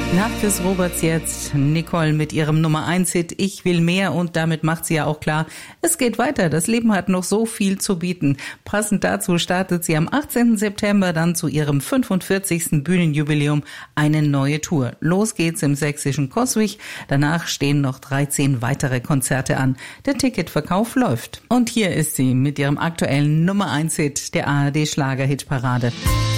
Nach Chris Roberts jetzt Nicole mit ihrem Nummer-1-Hit Ich will mehr, und damit macht sie ja auch klar, es geht weiter, das Leben hat noch so viel zu bieten. Passend dazu startet sie am 18. September dann zu ihrem 45. Bühnenjubiläum eine neue Tour. Los geht's im sächsischen Coswig, danach stehen noch 13 weitere Konzerte an. Der Ticketverkauf läuft. Und hier ist sie mit ihrem aktuellen Nummer-1-Hit der ARD Schlager-Hitparade.